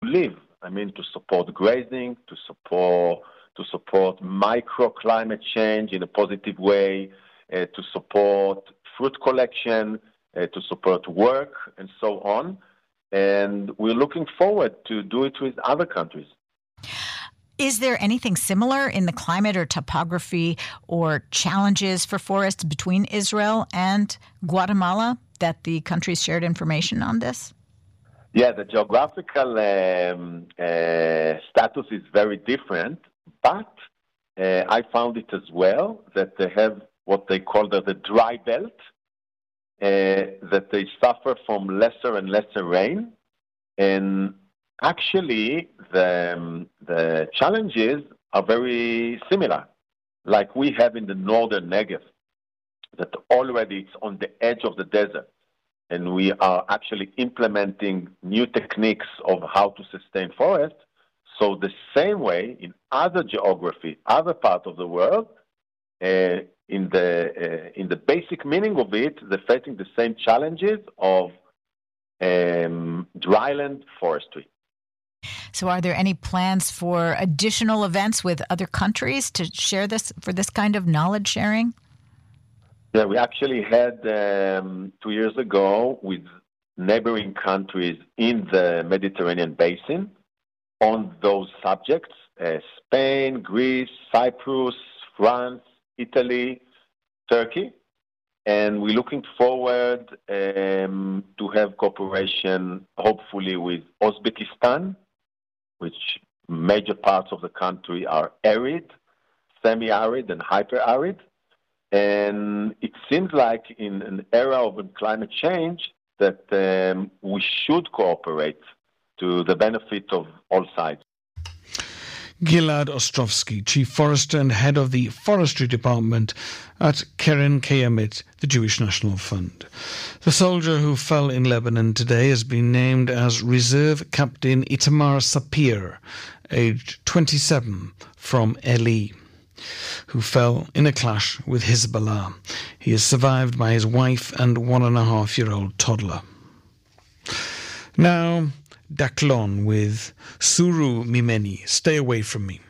live. I mean, to support grazing, to support microclimate change in a positive way, to support fruit collection, to support work, and so on. And we're looking forward to do it with other countries. Is there anything similar in the climate or topography or challenges for forests between Israel and Guatemala that the countries shared information on this? Yeah, the geographical status is very different, but I found it as well that they have what they call the dry belt, that they suffer from lesser and lesser rain. And actually, the challenges are very similar, like we have in the northern Negev, that already it's on the edge of the desert. And we are actually implementing new techniques of how to sustain forests. So the same way in other geography, other parts of the world, in the basic meaning of it, they're facing the same challenges of dryland forestry. So are there any plans for additional events with other countries to share this, for this kind of knowledge sharing? Yeah, we actually had 2 years ago with neighboring countries in the Mediterranean basin on those subjects, Spain, Greece, Cyprus, France, Italy, Turkey. And we're looking forward to have cooperation, hopefully, with Uzbekistan, which major parts of the country are arid, semi-arid, and hyper-arid. And it seems like in an era of climate change that we should cooperate to the benefit of all sides. Gilad Ostrovsky, Chief Forester and Head of the Forestry Department at Keren Kayamit, the Jewish National Fund. The soldier who fell in Lebanon today has been named as Reserve Captain Itamar Sapir, aged 27, from Eli, who fell in a clash with Hezbollah. He is survived by his wife and 1.5-year-old toddler. Now, Daklon with Suru Mimeni, Stay Away From Me.